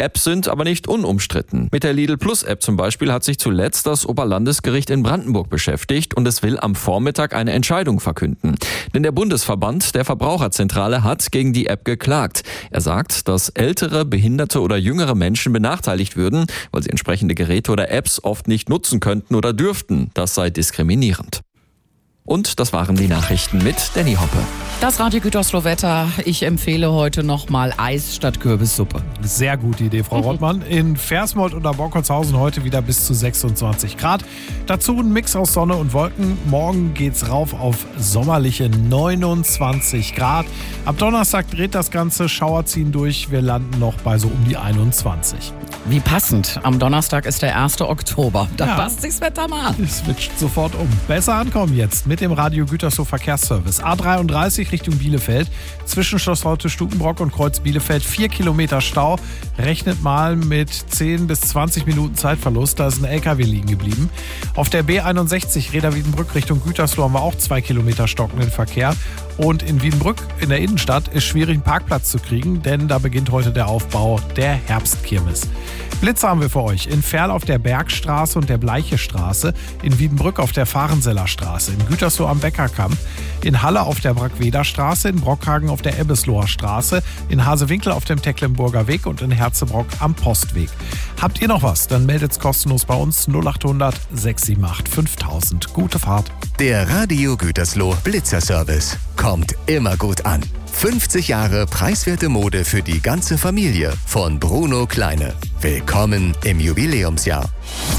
Apps sind aber nicht unumstritten. Mit der Lidl Plus App zum Beispiel hat sich zuletzt das Oberlandesgericht in Brandenburg beschäftigt und es will am Vormittag eine Entscheidung verkünden. Denn der Bundesverband der Verbraucherzentrale hat gegen die App geklagt. Er sagt, dass ältere, behinderte oder jüngere Menschen benachteiligt würden, weil sie entsprechende Geräte oder Apps oft nicht nutzen könnten oder dürften. Das sei diskriminierend. Und das waren die Nachrichten mit Danny Hoppe. Das Radio Gütersloh-Wetter. Ich empfehle heute nochmal Eis statt Kürbissuppe. Sehr gute Idee, Frau Rottmann. In Versmold oder Bockertshausen heute wieder bis zu 26 Grad. Dazu ein Mix aus Sonne und Wolken. Morgen geht's rauf auf sommerliche 29 Grad. Ab Donnerstag dreht das Ganze, Schauer ziehen durch. Wir landen noch bei so um die 21. Wie passend. Am Donnerstag ist der 1. Oktober. Da passt sich's Wetter mal an. Es switcht sofort um. Besser ankommen jetzt mit dem Radio Gütersloh Verkehrsservice. A33 Richtung Bielefeld. Zwischen Schloss Rolte-Stukenbrock und Kreuz Bielefeld 4 Kilometer Stau. Rechnet mal mit 10 bis 20 Minuten Zeitverlust. Da ist ein LKW liegen geblieben. Auf der B61 Reda-Wiedenbrück Richtung Gütersloh haben wir auch 2 Kilometer stockenden Verkehr. Und in Wiedenbrück in der Innenstadt ist schwierig, einen Parkplatz zu kriegen, denn da beginnt heute der Aufbau der Herbstkirmes. Blitze haben wir für euch. In Ferl auf der Bergstraße und der Bleichestraße, in Wiedenbrück auf der Fahrenseller Straße, in Gütersloh am Beckerkamp, in Halle auf der Brackweder Straße, in Brockhagen auf der Ebbesloher Straße, in Hasewinkel auf dem Tecklenburger Weg und in Herzebrock am Postweg. Habt ihr noch was? Dann meldet's kostenlos bei uns 0800 678 5000. Gute Fahrt. Der Radio Gütersloh Blitzerservice kommt immer gut an. 50 Jahre preiswerte Mode für die ganze Familie von Bruno Kleine. Willkommen im Jubiläumsjahr.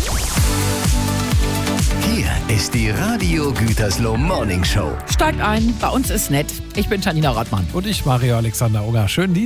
Hier ist die Radio Gütersloh Morning Show. Steigt ein, bei uns ist nett. Ich bin Janina Rottmann. Und ich, Mario Alexander Unger. Schönen Dienstag.